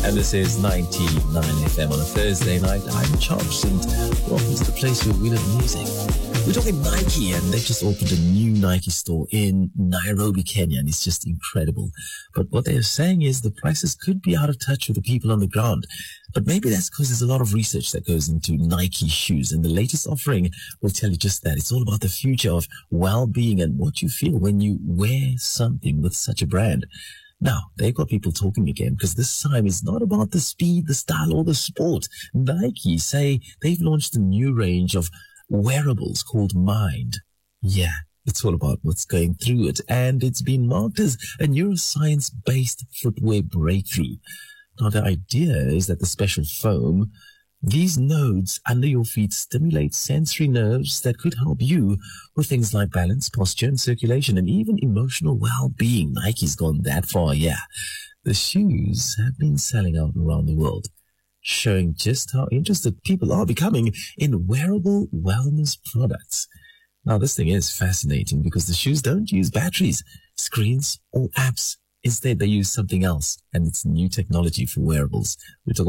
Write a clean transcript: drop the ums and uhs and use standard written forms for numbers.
And this is 99 FM on a Thursday night. I'm Chops, and welcome to the place where we love music. We're talking Nike, and they've just opened a new Nike store in Nairobi, Kenya, and it's just incredible. But what they're saying is the prices could be out of touch with the people on the ground. But maybe that's because there's a lot of research that goes into Nike shoes, and the latest offering will tell you just that. It's all about the future of well-being and what you feel when you wear something with such a brand. Now, they've got people talking again because this time it's not about the speed, the style, or the sport. Nike say they've launched a new range of wearables called Mind. Yeah, it's all about what's going through it, and it's been marked as a neuroscience-based footwear breakthrough. Now, the idea is that the special foam, these nodes under your feet stimulate sensory nerves that could help you with things like balance, posture, and circulation, and even emotional well-being. Nike's gone that far, yeah. The shoes have been selling out around the world, showing just how interested people are becoming in wearable wellness products. Now, this thing is fascinating because the shoes don't use batteries, screens, or apps. Instead, they use something else, and it's new technology for wearables. We're talking